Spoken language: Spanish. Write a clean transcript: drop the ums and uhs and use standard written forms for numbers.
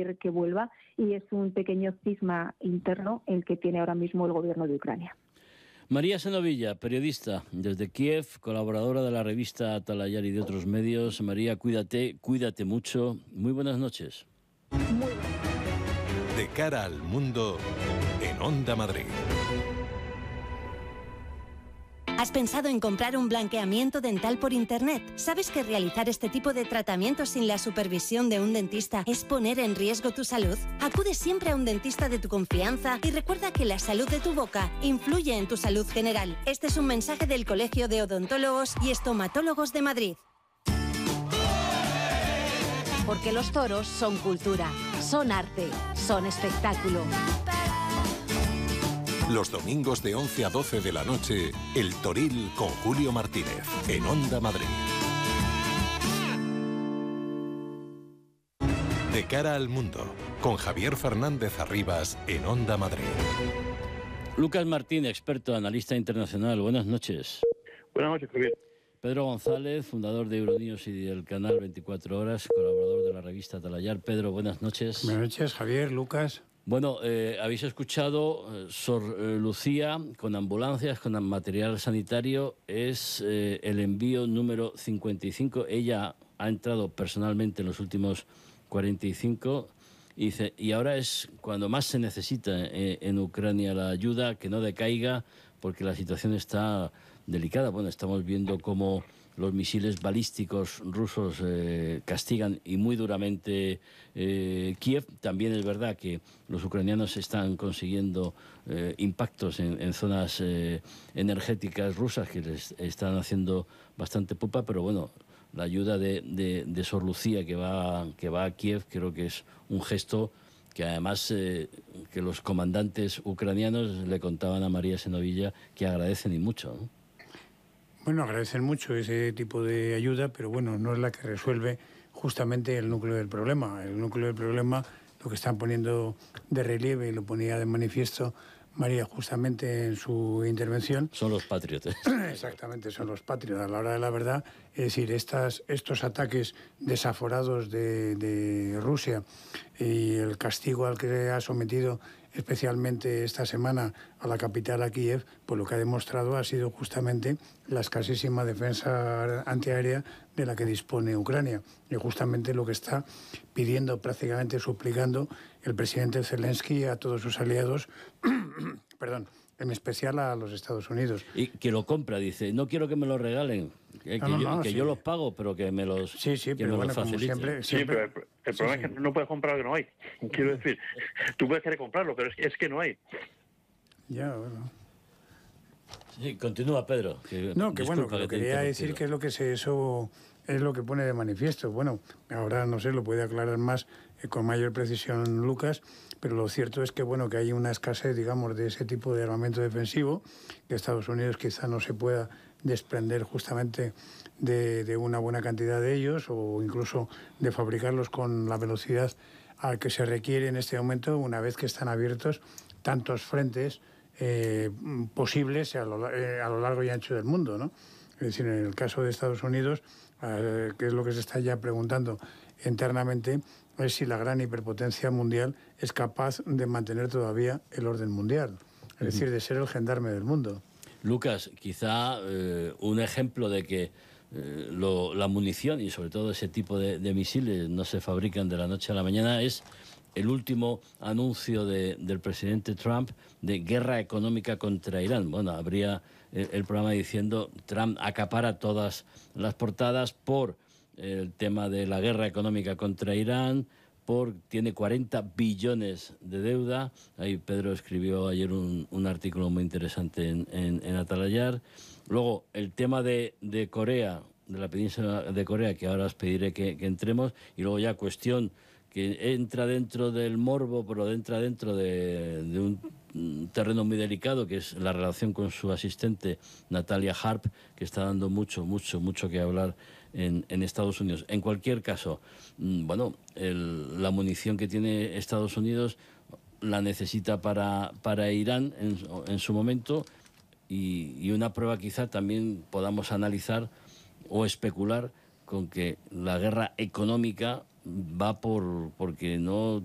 pedir que vuelva, y es un pequeño cisma interno el que tiene ahora mismo el gobierno de Ucrania. María Senovilla, periodista desde Kiev, colaboradora de la revista Atalayar y de otros medios. María, cuídate mucho. Muy buenas noches. Muy buenas. De cara al mundo, en Onda Madrid. ¿Has pensado en comprar un blanqueamiento dental por internet? ¿Sabes que realizar este tipo de tratamientos sin la supervisión de un dentista es poner en riesgo tu salud? Acude siempre a un dentista de tu confianza y recuerda que la salud de tu boca influye en tu salud general. Este es un mensaje del Colegio de Odontólogos y Estomatólogos de Madrid. Porque los toros son cultura, son arte, son espectáculo. Los domingos de 11 a 12 de la noche, El Toril con Julio Martínez, en Onda Madrid. De cara al mundo, con Javier Fernández Arribas, en Onda Madrid. Lucas Martín, experto, analista internacional. Buenas noches. Buenas noches, Javier. Pedro González, fundador de Euronews y del canal 24 Horas, colaborador de la revista Atalayar. Pedro, buenas noches. Buenas noches, Javier, Lucas. Bueno, habéis escuchado, Sor Lucía, con ambulancias, con material sanitario, es el envío número 55. Ella ha entrado personalmente en los últimos 45 y dice, y ahora es cuando más se necesita en Ucrania la ayuda, que no decaiga, porque la situación está delicada. Bueno, estamos viendo cómo los misiles balísticos rusos castigan y muy duramente Kiev. También es verdad que los ucranianos están consiguiendo impactos en zonas energéticas rusas que les están haciendo bastante pupa, pero bueno, la ayuda de Sor Lucía que va a Kiev creo que es un gesto que además que los comandantes ucranianos le contaban a María Senovilla que agradecen y mucho, ¿no? Bueno, agradecen mucho ese tipo de ayuda, pero bueno, no es la que resuelve justamente el núcleo del problema. El núcleo del problema, lo que están poniendo de relieve, y lo ponía de manifiesto María justamente en su intervención. Son los patriotas. Exactamente, son los patriotas. A la hora de la verdad, es decir, estos ataques desaforados de Rusia y el castigo al que ha sometido especialmente esta semana a la capital, a Kiev, pues lo que ha demostrado ha sido justamente la escasísima defensa antiaérea de la que dispone Ucrania. Y justamente lo que está pidiendo, prácticamente suplicando, el presidente Zelensky a todos sus aliados, perdón, en especial a los Estados Unidos. Y que lo compra, dice, no quiero que me lo regalen, yo los pago, pero que me los pero bueno, como siempre... Sí, pero el problema es que no puedes comprar lo que no hay. Quiero decir, tú puedes querer comprarlo, pero es que no hay. Ya, bueno. Sí, continúa, Pedro. Bueno, que quería decir que es lo que eso es lo que pone de manifiesto. Bueno, ahora no sé, lo puede aclarar más con mayor precisión Lucas, pero lo cierto es que bueno, que hay una escasez, digamos, de ese tipo de armamento defensivo, que Estados Unidos quizá no se pueda desprender justamente de una buena cantidad de ellos, o incluso de fabricarlos con la velocidad a que se requiere en este momento, una vez que están abiertos tantos frentes posibles a lo largo y ancho del mundo, ¿no? Es decir, en el caso de Estados Unidos, que es lo que se está ya preguntando internamente, es si la gran hiperpotencia mundial es capaz de mantener todavía el orden mundial, es decir, de ser el gendarme del mundo. Lucas, quizá un ejemplo de que la munición y sobre todo ese tipo de misiles no se fabrican de la noche a la mañana es el último anuncio del presidente Trump de guerra económica contra Irán. Bueno, habría el programa diciendo Trump acapara todas las portadas por el tema de la guerra económica contra Irán, tiene 40 billones de deuda. Ahí Pedro escribió ayer un artículo muy interesante en Atalayar. Luego, el tema de Corea, de la península de Corea, que ahora os pediré que entremos, y luego ya cuestión que entra dentro del morbo, pero entra dentro de un terreno muy delicado, que es la relación con su asistente Natalia Harp, que está dando mucho que hablar en Estados Unidos. En cualquier caso, bueno, la munición que tiene Estados Unidos la necesita para Irán en su momento, y una prueba quizá también podamos analizar o especular con que la guerra económica va porque no